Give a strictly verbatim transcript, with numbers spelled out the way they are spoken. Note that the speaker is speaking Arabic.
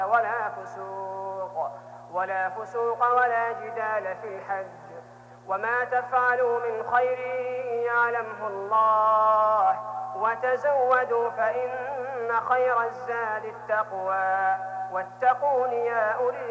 ولا فسوق ولا فسوق ولا جدال في الحج، وما تفعلوا من خير يعلمه الله، وتزودوا فإن خير الزاد التقوى، واتقون يا أولي